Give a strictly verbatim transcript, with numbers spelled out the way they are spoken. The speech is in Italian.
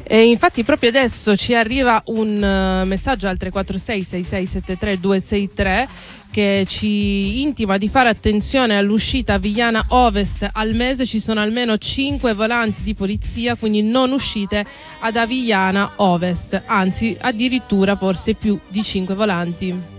E infatti proprio adesso ci arriva un uh, messaggio al tre quattro sei sei sei sette tre due sei tre che ci intima di fare attenzione all'uscita a Vigliana Ovest. Al mese ci sono almeno cinque volanti di polizia, quindi non uscite ad Avigliana Ovest, anzi addirittura forse più di cinque volanti.